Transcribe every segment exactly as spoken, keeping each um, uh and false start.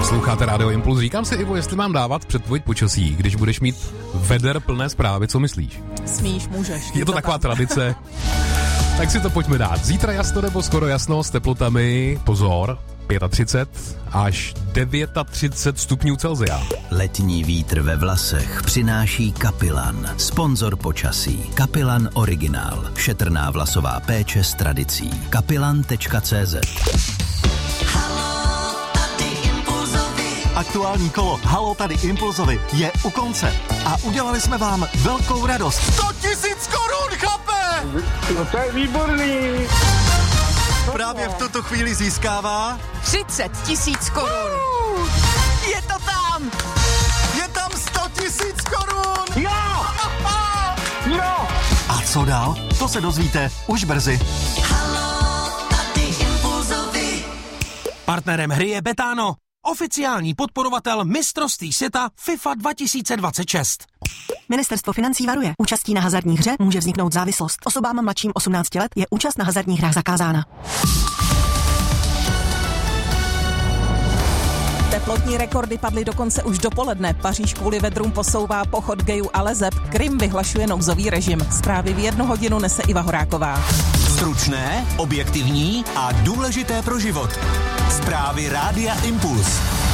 Posloucháte Rádio Impuls. Říkám si, Ivo, jestli mám dávat předpověď počasí, když budeš mít veder plné zprávy, co myslíš? Smíš, můžeš. Je to taková tradice. Tak si to pojďme dát. Zítra jasno nebo skoro jasno s teplotami, pozor, třicet pět až třicet devět stupňů Celsia. Letní vítr ve vlasech přináší Kapilan, sponzor počasí. Kapilan Originál, šetrná vlasová péče s tradicí. kapilan tečka cé zet. Aktuální kolo Halo tady Impulzovi je u konce a udělali jsme vám velkou radost. sto tisíc korun, chape! No to je výborný. Právě v tuto chvíli získává třicet tisíc korun. Uh, je to tam! Je tam sto tisíc korun! Jo! Jo! A co dál? To se dozvíte už brzy. Halo tady Impulzovi. Partnerem hry je Betano, oficiální podporovatel mistrovství světa FIFA dva tisíce dvacet šest. Ministerstvo financí varuje. Účastí na hazardní hře může vzniknout závislost. Osobám mladším osmnácti let je účast na hazardních hrách zakázána. Teplotní rekordy padly dokonce už dopoledne. Paříž kvůli vedrům posouvá pochod gejů a leseb. Krym vyhlašuje nouzový režim. Zprávy v jednu hodinu nese Iva Horáková. Stručné, objektivní a důležité pro život. Zprávy Rádia Impuls.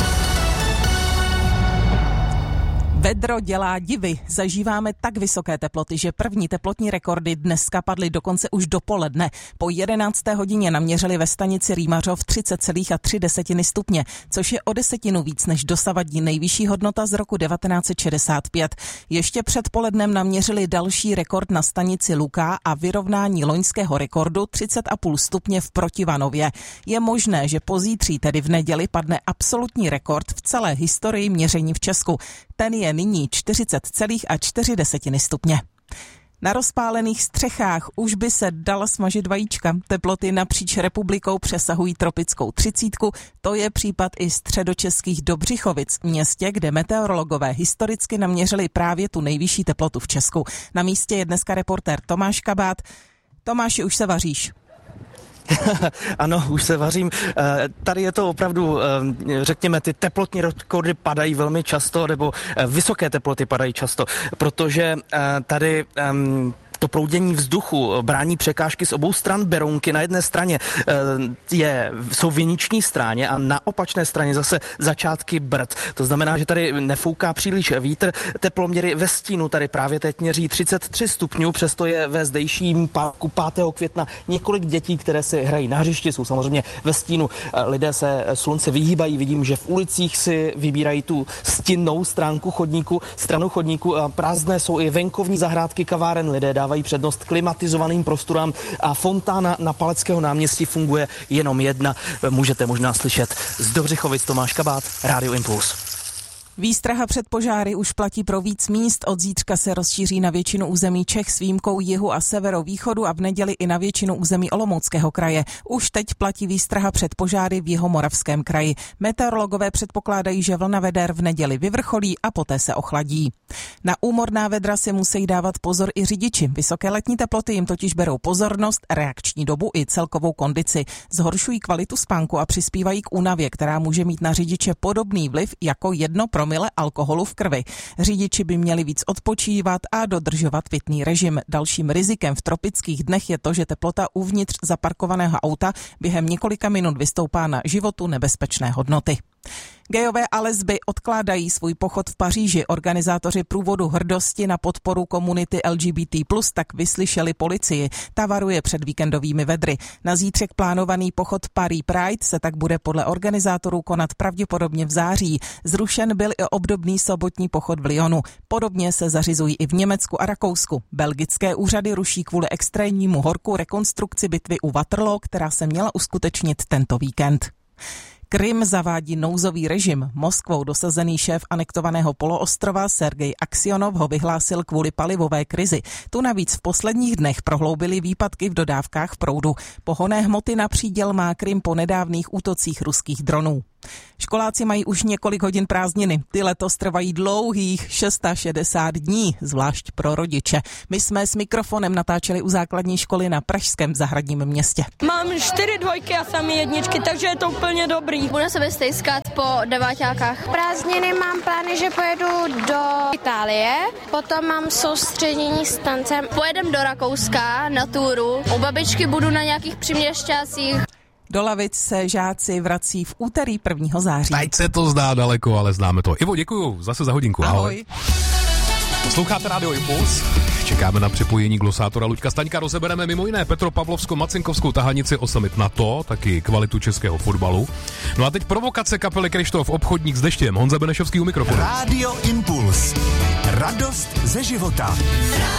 Vedro dělá divy. Zažíváme tak vysoké teploty, že první teplotní rekordy dneska padly dokonce už dopoledne. Po jedenácté hodině naměřili ve stanici Rýmařov třicet celá tři stupně, což je o desetinu víc než dosavadní nejvyšší hodnota z roku devatenáct set šedesát pět. Ještě před polednem naměřili další rekord na stanici Luká a vyrovnání loňského rekordu třicet celá pět stupně v Protivanově. Je možné, že pozítří, tedy v neděli, padne absolutní rekord v celé historii měření v Česku. Ten je nyní čtyřicet celá čtyři stupně. Na rozpálených střechách už by se dala smažit vajíčka. Teploty napříč republikou přesahují tropickou třicítku. To je případ i středočeských Dobřichovic, městě, kde meteorologové historicky naměřili právě tu nejvyšší teplotu v Česku. Na místě je dneska reportér Tomáš Kabát. Tomáši, už se vaříš? Ano, už se vařím. Tady je to opravdu, řekněme, ty teplotní rekordy padají velmi často, nebo vysoké teploty padají často, protože tady to proudění vzduchu brání překážky z obou stran Berounky. Na jedné straně je, jsou viniční stráně a na opačné straně zase začátky Brd. To znamená, že tady nefouká příliš vítr. Teploměry ve stínu tady právě teď měří třicet tři stupňů, přesto je ve zdejším parku pátého května několik dětí, které si hrají na hřišti, jsou samozřejmě ve stínu. Lidé se slunce vyhýbají, vidím, že v ulicích si vybírají tu stinnou stránku chodníku, stranu chodníku. Prázdné jsou i venkovní zahrádky kaváren, lidé dávají přednost klimatizovaným prostorám a fontána na Palackého náměstí funguje jenom jedna. Můžete možná slyšet z Dobřichovic. Tomáš Kabát, Rádio Impuls. Výstraha před požáry už platí pro víc míst. Od zítřka se rozšíří na většinu území Čech s výjimkou jihu a severovýchodu a v neděli i na většinu území Olomouckého kraje. Už teď platí výstraha před požáry v Jihomoravském kraji. Meteorologové předpokládají, že vlna veder v neděli vyvrcholí a poté se ochladí. Na úmorná vedra si musí dávat pozor i řidiči. Vysoké letní teploty jim totiž berou pozornost, reakční dobu i celkovou kondici. Zhoršují kvalitu spánku a přispívají k únavě, která může mít na řidiče podobný vliv jako jedno promile alkoholu v krvi. Řidiči by měli víc odpočívat a dodržovat pitný režim. Dalším rizikem v tropických dnech je to, že teplota uvnitř zaparkovaného auta během několika minut vystoupá na životu nebezpečné hodnoty. Gejové a lesby odkládají svůj pochod v Paříži. Organizátoři průvodu hrdosti na podporu komunity L G B T plus tak vyslyšeli policii. Ta varuje před víkendovými vedry. Na zítřek plánovaný pochod Paris Pride se tak bude podle organizátorů konat pravděpodobně v září. Zrušen byl i obdobný sobotní pochod v Lyonu. Podobně se zařizují i v Německu a Rakousku. Belgické úřady ruší kvůli extrémnímu horku rekonstrukci bitvy u Waterloo, která se měla uskutečnit tento víkend. Krym zavádí nouzový režim. Moskvou dosazený šéf anektovaného poloostrova Sergej Aksionov ho vyhlásil kvůli palivové krizi. Tu navíc v posledních dnech prohloubily výpadky v dodávkách proudu. Pohonné hmoty na příděl má Krym po nedávných útocích ruských dronů. Školáci mají už několik hodin prázdniny. Ty letos trvají dlouhých šedesát šest dní, zvlášť pro rodiče. My jsme s mikrofonem natáčeli u základní školy na pražském Zahradním městě. Mám čtyři dvojky a samé jedničky, takže je to úplně dobrý. dobrý. Budu se stejskat po deváťákách. Prázdniny mám plány, že pojedu do Itálie, potom mám soustředění s tancem. Pojedem do Rakouska na túru. U babičky budu na nějakých přiměšťácích. Do lavic se žáci vrací v úterý prvního září. Teď se to zdá daleko, ale známe to. Ivo, děkuju zase za hodinku. Ahoj. Ahoj. Posloucháte Radio Impuls. Čekáme na připojení glosátora Luďka Staňka. Rozebereme mimo jiné Petropavlovsko-Macinkovskou tahanici o summit NATO, taky kvalitu českého fotbalu. No a teď provokace kapely Kryštof, obchodník s deštěm. Honza Benešovský u mikrofonu. Radio Impuls. Radost ze života.